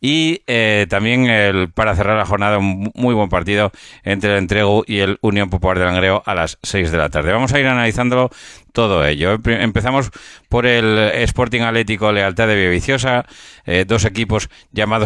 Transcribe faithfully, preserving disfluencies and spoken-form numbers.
y eh, también el, para cerrar la jornada un muy buen partido entre el Entrego y el Unión Popular de Langreo a las seis de la tarde. Vamos a ir analizándolo todo ello. Empezamos por el Sporting Atlético Lealtad de Villaviciosa, eh, dos equipos llamados